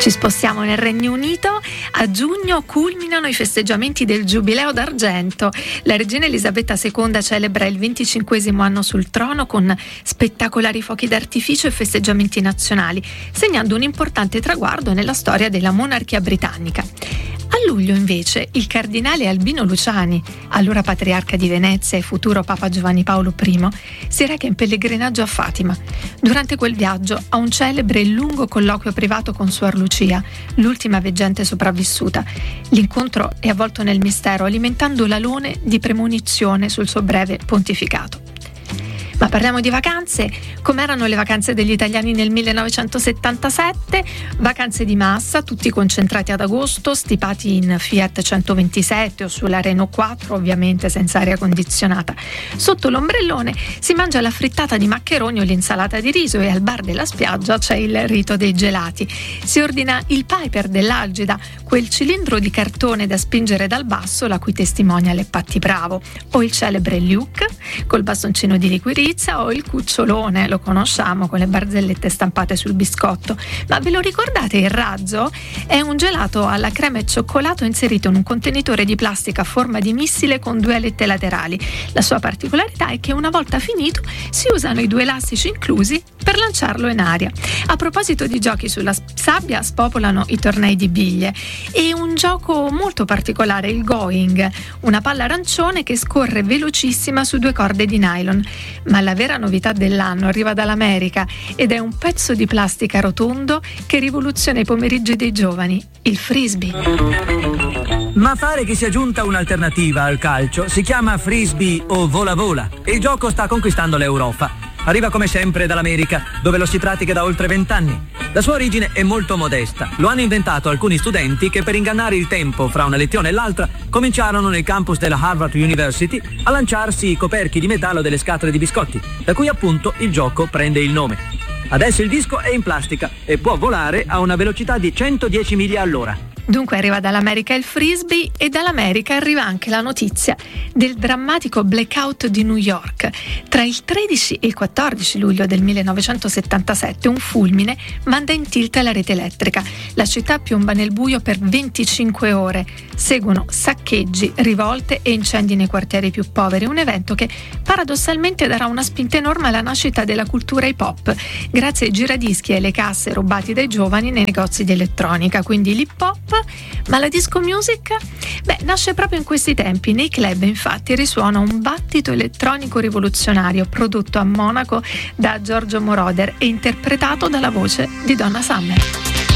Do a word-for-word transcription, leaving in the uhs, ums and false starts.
Ci spostiamo nel Regno Unito. A giugno culminano i festeggiamenti del Giubileo d'Argento. La regina Elisabetta seconda celebra il venticinquesimo anno sul trono con spettacolari fuochi d'artificio e festeggiamenti nazionali, segnando un importante traguardo nella storia della monarchia britannica. A luglio, invece, il cardinale Albino Luciani, allora patriarca di Venezia e futuro Papa Giovanni Paolo primo, si reca in pellegrinaggio a Fatima. Durante quel viaggio ha un celebre e lungo colloquio privato con Suor Lucia, l'ultima veggente sopravvissuta. L'incontro è avvolto nel mistero, alimentando l'alone di premonizione sul suo breve pontificato. Ma parliamo di vacanze. Com'erano le vacanze degli italiani nel millenovecentosettantasette? Vacanze di massa, tutti concentrati ad agosto, stipati in Fiat centoventisette o sulla Renault quattro, ovviamente senza aria condizionata. Sotto l'ombrellone si mangia la frittata di maccheroni o l'insalata di riso e al bar della spiaggia c'è il rito dei gelati. Si ordina il Piper dell'Algida, quel cilindro di cartone da spingere dal basso, la cui testimonial è Patti Bravo, o il celebre Luke col bastoncino di liquirizia, o il cucciolone, lo conosciamo, con le barzellette stampate sul biscotto. Ma ve lo ricordate il razzo? È un gelato alla crema e cioccolato inserito in un contenitore di plastica a forma di missile con due alette laterali. La sua particolarità è che una volta finito si usano i due elastici inclusi per lanciarlo in aria. A proposito di giochi sulla sabbia, spopolano i tornei di biglie e un gioco molto particolare, il going, una palla arancione che scorre velocissima su due corde di nylon. Ma la vera novità dell'anno arriva dall'America ed è un pezzo di plastica rotondo che rivoluziona i pomeriggi dei giovani, il frisbee. Ma pare che sia giunta un'alternativa al calcio, si chiama frisbee o vola vola. Il gioco sta conquistando l'Europa. Arriva come sempre dall'America, dove lo si pratica da oltre vent'anni. La sua origine è molto modesta. Lo hanno inventato alcuni studenti che, per ingannare il tempo fra una lezione e l'altra, cominciarono nel campus della Harvard University a lanciarsi i coperchi di metallo delle scatole di biscotti, da cui appunto il gioco prende il nome. Adesso il disco è in plastica e può volare a una velocità di centodieci miglia all'ora. Dunque arriva dall'America il frisbee e dall'America arriva anche la notizia del drammatico blackout di New York. Tra il tredici e il quattordici luglio del millenovecentosettantasette un fulmine manda in tilt la rete elettrica. La città piomba nel buio per venticinque ore. Seguono saccheggi, rivolte e incendi nei quartieri più poveri, un evento che paradossalmente darà una spinta enorme alla nascita della cultura hip hop, grazie ai giradischi e alle casse rubati dai giovani nei negozi di elettronica. Quindi l'hip hop. Ma la disco music? Beh, nasce proprio in questi tempi. Nei club infatti risuona un battito elettronico rivoluzionario prodotto a Monaco da Giorgio Moroder e interpretato dalla voce di Donna Summer.